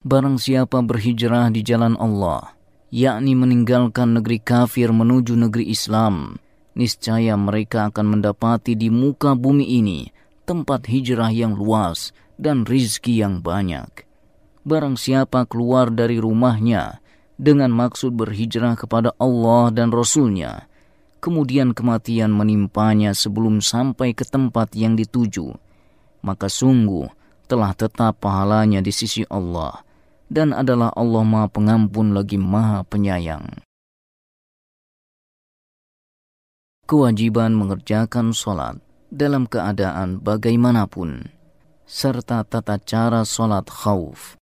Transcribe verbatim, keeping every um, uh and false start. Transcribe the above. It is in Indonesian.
Barang siapa berhijrah di jalan Allah, yakni meninggalkan negeri kafir menuju negeri Islam, niscaya mereka akan mendapati di muka bumi ini tempat hijrah yang luas dan rizki yang banyak. Barang siapa keluar dari rumahnya dengan maksud berhijrah kepada Allah dan Rasul-Nya, kemudian kematian menimpanya sebelum sampai ke tempat yang dituju, maka sungguh telah tetap pahalanya di sisi Allah, dan adalah Allah Maha Pengampun lagi Maha Penyayang. Kewajiban mengerjakan sholat dalam keadaan bagaimanapun, serta tata cara sholat khauf